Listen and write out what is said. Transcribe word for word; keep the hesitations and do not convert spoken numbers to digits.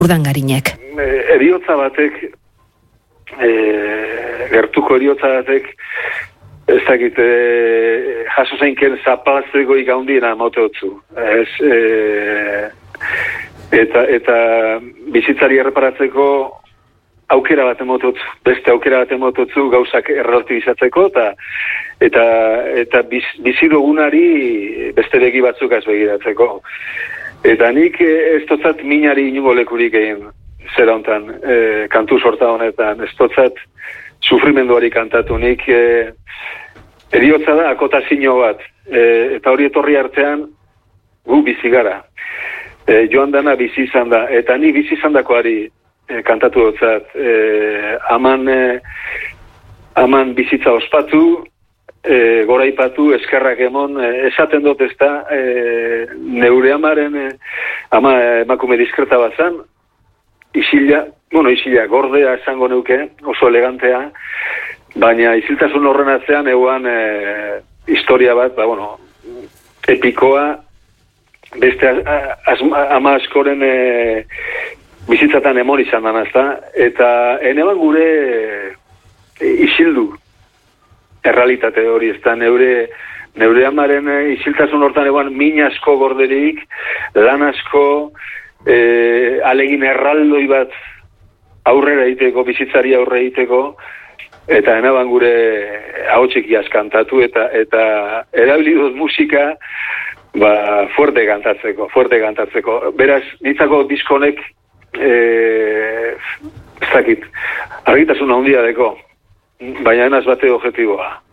Urdangarinek. Eriotza batek, e, gertuko eriotza batek, ez dakit, e, jaso zeinken zapalazteko ikaundina moteotzu. Ez, e, eta, eta bizitzari erreparatzeko aukera bat emototzu, beste aukera bat emototzu gauzak errelatibizatzeko, eta eta, eta biz, bizidugunari beste begi batzuk az begiratzeko. Eta nik ez totzat minari inungo lekurik egin zera hontan, e, kantu sorta honetan, ez totzat sufrimenduari kantatu. Nik e, eriotza da akotazio bat, e, eta hori etorri artean gu bizi gara. E, joan dana bizi izan da, eta ni bizi izan dakoari e, kantatu dutzat. E, aman, e, aman bizitza ospatu, E, goraipatu, eskerrak emon, e, esaten dut ez da, e, neure amaren e, ama emakume diskreta bazan, isila, bueno, isila, gordea esango neuke, oso elegantea, baina isiltasun horren atzean eguan e, historia bat, ba, bueno, epikoa, beste az, az, ama askoren e, bizitzatan emon izan dana, ez da, eta eneban gure e, isildu, errealitate hori, ez da, neure, neure amaren e, isiltasun hortan eguan min asko gorderik, lan asko, e, alegin erraldoi bat aurrera egiteko, bizitzari aurrera egiteko, eta enaban gure ahotseki kantatu, eta eta erabili dut musika, ba, fuerte kantatzeko, fuerte kantatzeko. Beraz, nitzako diskonek, e, ez dakit, argitasun handia deko, baina enaz bate objektiboa.